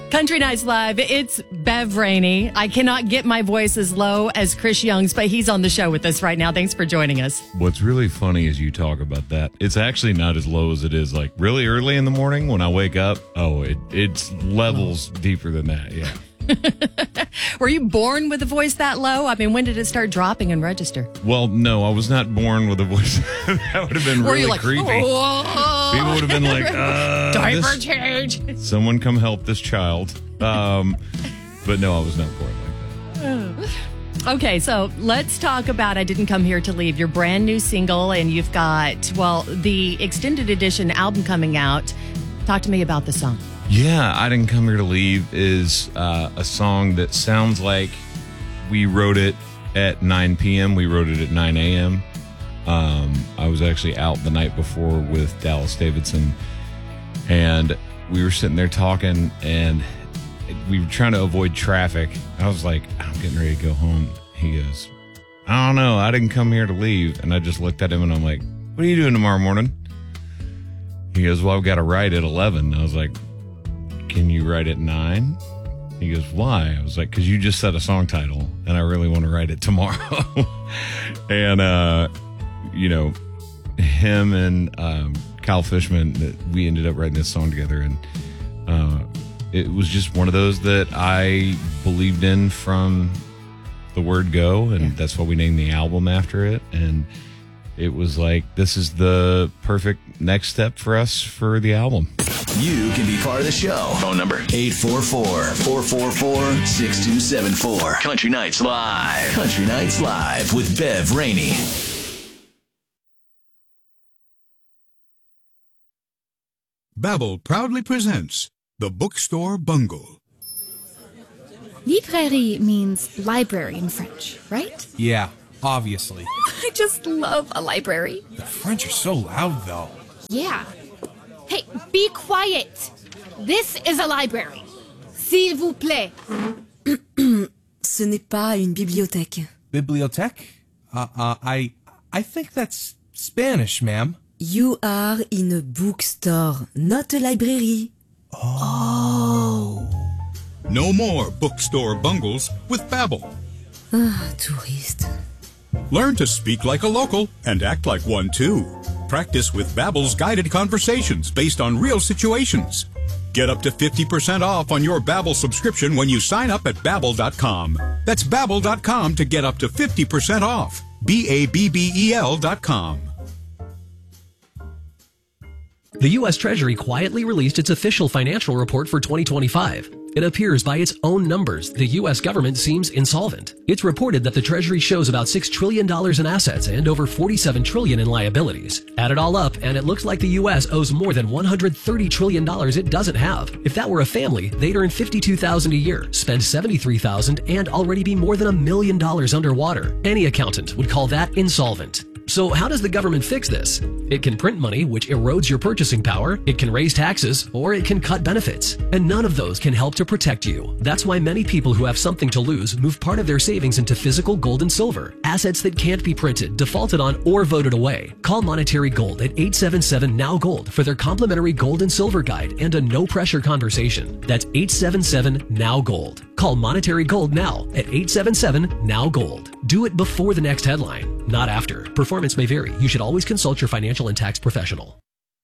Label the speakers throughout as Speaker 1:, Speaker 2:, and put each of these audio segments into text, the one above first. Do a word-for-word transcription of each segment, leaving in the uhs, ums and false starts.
Speaker 1: Country Nights Live, it's Bev Rainey. I cannot get my voice as low as Chris Young's, but he's on the show with us right now. Thanks for joining us.
Speaker 2: What's really funny is you talk about that. It's actually not as low as it is like really early in the morning when I wake up. Oh, it it's levels deeper than that, yeah.
Speaker 1: Were you born with a voice that low? I mean, when did it start dropping and register?
Speaker 2: Well, no, I was not born with a voice. That would have been
Speaker 1: Were
Speaker 2: really
Speaker 1: you like,
Speaker 2: creepy.
Speaker 1: Whoa.
Speaker 2: People would have been like, uh,
Speaker 1: diaper
Speaker 2: this,
Speaker 1: change.
Speaker 2: Someone come help this child. Um, but no, I was not born like that.
Speaker 1: Okay, so let's talk about I Didn't Come Here to Leave, your brand new single, and you've got, well, the extended edition album coming out. Talk to me about the song.
Speaker 2: Yeah, I Didn't Come Here to Leave is uh, a song that sounds like we wrote it at nine p.m. We wrote it at nine a.m. Um, I was actually out the night before with Dallas Davidson, and we were sitting there talking, and we were trying to avoid traffic. I was like, I'm getting ready to go home. He goes, I don't know, I didn't come here to leave. And I just looked at him, and I'm like, what are you doing tomorrow morning? He goes, well, I've got to write at eleven. I was like, can you write at nine? He goes, why? I was like, because you just said a song title, and I really want to write it tomorrow. and, uh, you know, him and um, Kyle Fishman, we ended up writing this song together, and uh, it was just one of those that I believed in from the word go, and yeah. That's why we named the album after it. And it was like, this is the perfect next step for us for the album.
Speaker 3: You can be part of the show. Phone number eight four four, four four four, six two seven four. Country Nights Live. Country Nights Live with Bev Rainey.
Speaker 4: Babbel proudly presents The Bookstore Bungle.
Speaker 5: Librairie means library in French, right?
Speaker 6: Yeah, obviously.
Speaker 5: I just love a library.
Speaker 6: The French are so loud, though.
Speaker 5: Yeah. Hey, be quiet. This is a library. S'il vous plaît.
Speaker 7: Ce n'est pas une bibliothèque.
Speaker 6: Bibliothèque? Uh, uh, I, I think that's Spanish, ma'am.
Speaker 7: You are in a bookstore, not a library.
Speaker 4: Oh. No more bookstore bungles with Babbel.
Speaker 7: Ah, touriste.
Speaker 4: Learn to speak like a local and act like one too. Practice with Babbel's guided conversations based on real situations. Get up to fifty percent off on your Babbel subscription when you sign up at Babbel dot com. That's Babbel dot com to get up to fifty percent off. B A B B E L dot com.
Speaker 8: The U S Treasury quietly released its official financial report for twenty twenty-five. It appears by its own numbers, the U S government seems insolvent. It's reported that the Treasury shows about six trillion dollars in assets and over forty-seven trillion dollars in liabilities. Add it all up, and it looks like the U S owes more than one hundred thirty trillion dollars it doesn't have. If that were a family, they'd earn fifty-two thousand dollars a year, spend seventy-three thousand dollars, and already be more than a million dollars underwater. Any accountant would call that insolvent. So how does the government fix this? It can print money, which erodes your purchasing power, it can raise taxes, or it can cut benefits. And none of those can help to protect you. That's why many people who have something to lose move part of their savings into physical gold and silver, assets that can't be printed, defaulted on, or voted away. Call Monetary Gold at eight seven seven, N O W Gold for their complimentary gold and silver guide and a no-pressure conversation. That's eight seven seven, N O W Gold. Call Monetary Gold now at eight seven seven, N O W Gold. Do it before the next headline, not after. Performance may vary. You should always consult your financial and tax professional.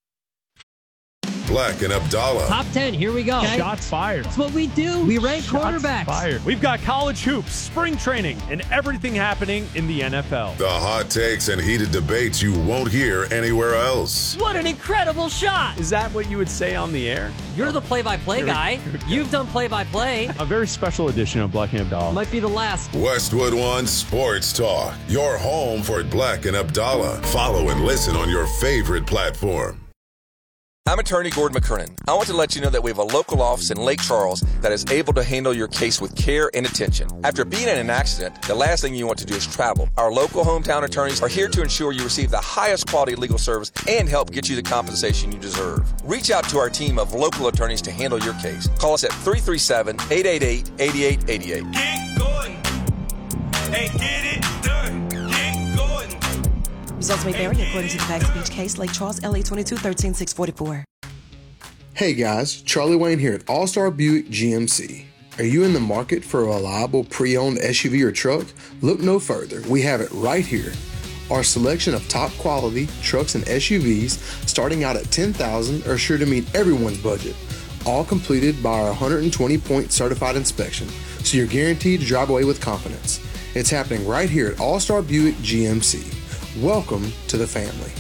Speaker 9: Black and Abdallah.
Speaker 10: Top ten, here we go. Okay.
Speaker 11: Shots fired.
Speaker 10: That's what we do. We rank
Speaker 11: Shots
Speaker 10: quarterbacks.
Speaker 11: Fired. We've got college hoops, spring training, and everything happening in the N F L.
Speaker 9: The hot takes and heated debates you won't hear anywhere else.
Speaker 10: What an incredible shot.
Speaker 11: Is that what you would say on the air?
Speaker 10: You're the play-by-play guy. You've done play-by-play.
Speaker 11: A very special edition of Black and Abdallah.
Speaker 10: Might be the last.
Speaker 9: Westwood One Sports Talk. Your home for Black and Abdallah. Follow and listen on your favorite platform.
Speaker 12: I'm attorney Gordon McKernan. I want to let you know that we have a local office in Lake Charles that is able to handle your case with care and attention. After being in an accident, the last thing you want to do is travel. Our local hometown attorneys are here to ensure you receive the highest quality legal service and help get you the compensation you deserve. Reach out to our team of local attorneys to handle your case. Call us at three three seven, eight eight eight, eight eight eight eight.
Speaker 13: Get going and get it done. Get going.
Speaker 14: Results may vary according to the facts of each case. Lake Charles, L A twenty-two, thirteen six forty-four. Hey guys, Charlie Wayne here at All-Star Buick G M C. Are you in the market for a reliable pre-owned S U V or truck? Look no further. We have it right here. Our selection of top quality trucks and S U Vs starting out at ten thousand dollars are sure to meet everyone's budget. All completed by our one hundred twenty point certified inspection, so you're guaranteed to drive away with confidence. It's happening right here at All-Star Buick G M C. Welcome to the family.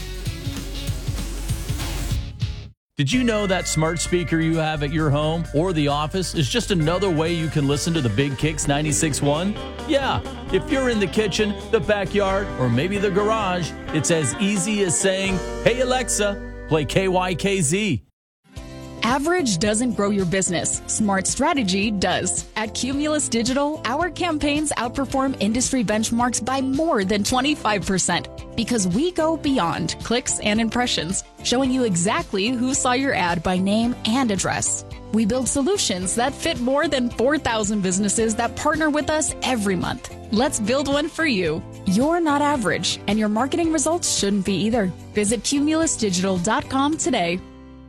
Speaker 15: Did you know that smart speaker you have at your home or the office is just another way you can listen to the Big Kicks ninety-six point one? Yeah, if you're in the kitchen, the backyard, or maybe the garage, it's as easy as saying, "Hey Alexa, play K Y K Z."
Speaker 16: Average doesn't grow your business. Smart strategy does. At Cumulus Digital, our campaigns outperform industry benchmarks by more than twenty-five percent because we go beyond clicks and impressions, showing you exactly who saw your ad by name and address. We build solutions that fit more than four thousand businesses that partner with us every month. Let's build one for you. You're not average, and your marketing results shouldn't be either. Visit cumulus digital dot com today.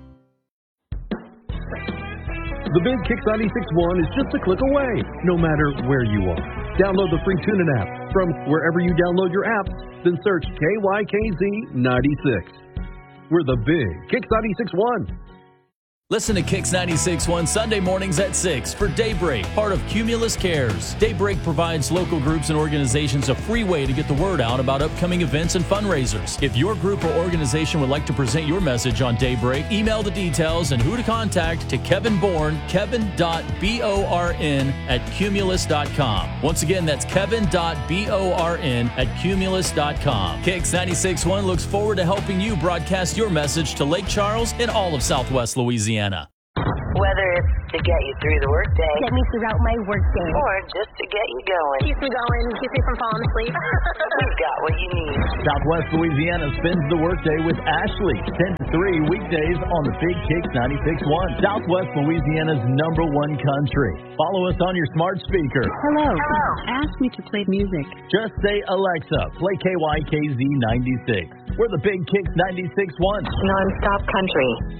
Speaker 17: The Big Kicks ninety-six point one is just a click away, no matter where you are. Download the free TuneIn app from wherever you download your apps, then search K Y K Z ninety-six. We're the Big Kicks ninety-six point one.
Speaker 15: Listen to Kicks ninety-six point one Sunday mornings at six for Daybreak, part of Cumulus Cares. Daybreak provides local groups and organizations a free way to get the word out about upcoming events and fundraisers. If your group or organization would like to present your message on Daybreak, email the details and who to contact to Kevin Bourne, kevin dot born at cumulus dot com. Once again, that's kevin dot born at cumulus dot com. Kicks ninety-six point one looks forward to helping you broadcast your message to Lake Charles and all of Southwest Louisiana.
Speaker 18: Whether it's to get you through the workday,
Speaker 19: get me throughout my workday,
Speaker 18: or just to get you going,
Speaker 19: keep me going, keep me from falling asleep.
Speaker 18: We've got what you need.
Speaker 15: Southwest Louisiana spends the workday with Ashley, ten to three weekdays on the Big Kicks ninety-six point one. Southwest Louisiana's number one country. Follow us on your smart speaker.
Speaker 20: Hello. Hello. Ask me to play music.
Speaker 15: Just say, Alexa, play K Y K Z ninety-six. We're the Big Kicks ninety-six point one.
Speaker 18: Non-stop country.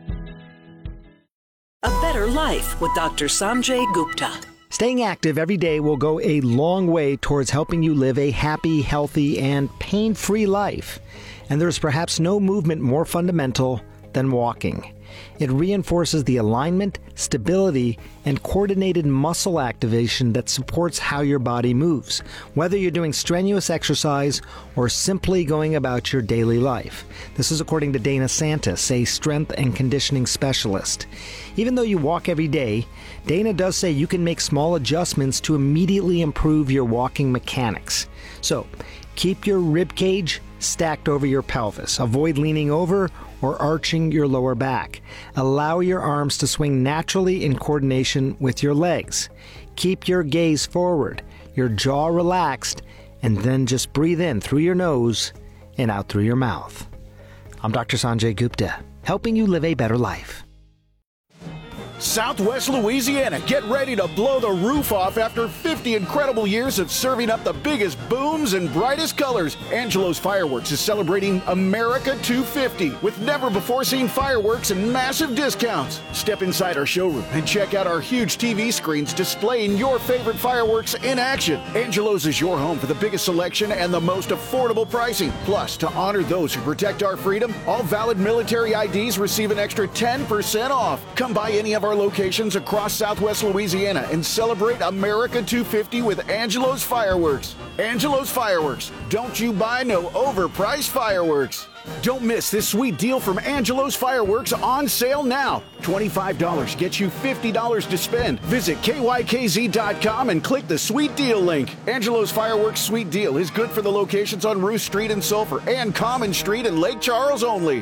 Speaker 21: A better life with Doctor Sanjay Gupta.
Speaker 22: Staying active every day will go a long way towards helping you live a happy, healthy, and pain-free life. And there's perhaps no movement more fundamental than walking. It reinforces the alignment, stability, and coordinated muscle activation that supports how your body moves, whether you're doing strenuous exercise or simply going about your daily life. This is according to Dana Santis, a strength and conditioning specialist. Even though you walk every day, Dana does say you can make small adjustments to immediately improve your walking mechanics. So, keep your rib cage stacked over your pelvis. Avoid leaning over or arching your lower back. Allow your arms to swing naturally in coordination with your legs. Keep your gaze forward, your jaw relaxed, and then just breathe in through your nose and out through your mouth. I'm Doctor Sanjay Gupta, helping you live a better life.
Speaker 23: Southwest Louisiana, get ready to blow the roof off after fifty incredible years of serving up the biggest booms and brightest colors. Angelo's Fireworks is celebrating America two fifty with never-before-seen fireworks and massive discounts. Step inside our showroom and check out our huge T V screens displaying your favorite fireworks in action. Angelo's is your home for the biggest selection and the most affordable pricing. Plus, to honor those who protect our freedom, all valid military I Ds receive an extra ten percent off. Come by any of our locations across Southwest Louisiana and celebrate America two fifty with Angelo's Fireworks. Angelo's Fireworks. Don't you buy no overpriced fireworks. Don't miss this sweet deal from Angelo's Fireworks on sale now. twenty-five dollars gets you fifty dollars to spend. Visit K Y K Z dot com and click the sweet deal link. Angelo's Fireworks sweet deal is good for the locations on Ruth Street in Sulphur and Common Street in Lake Charles only.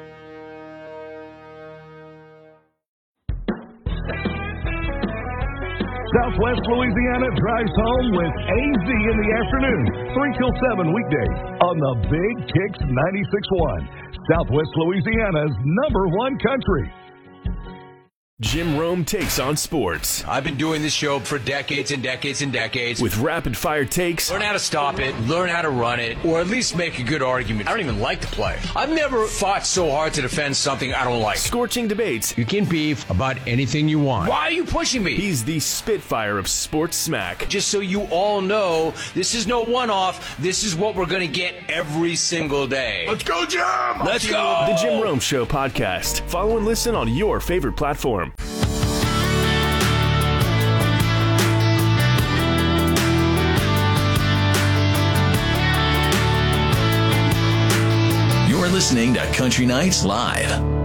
Speaker 17: Southwest Louisiana drives home with A Z in the afternoon, three till seven weekdays on the Big Kicks ninety-six point one, Southwest Louisiana's number one country.
Speaker 1: Jim Rome Takes on Sports.
Speaker 2: I've been doing this show for decades and decades and decades.
Speaker 1: With rapid-fire takes.
Speaker 2: Learn how to stop it, learn how to run it, or at least make a good argument. I don't even like the play. I've never fought so hard to defend something I don't like.
Speaker 1: Scorching debates.
Speaker 2: You can beef about anything you want. Why are you pushing me?
Speaker 1: He's the Spitfire of sports smack.
Speaker 2: Just so you all know, this is no one-off. This is what we're going to get every single day.
Speaker 1: Let's go, Jim!
Speaker 2: Let's go!
Speaker 1: The Jim Rome Show podcast. Follow and listen on your favorite platform.
Speaker 3: You're listening to Country Nights Live.